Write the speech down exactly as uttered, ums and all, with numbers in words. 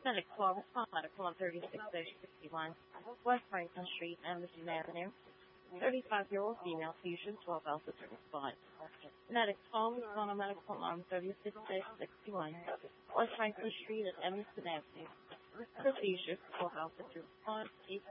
Medic twelve, respond medical on thirty-six sixty-one West Franklin Street, Emerson Avenue. thirty-five-year-old female seizure, twelve Alpha to respond. Medic twelve, respond on medical alarm thirty-six sixty-one West Franklin Street at Emerson Avenue. Procedure, twelve Alpha to respond.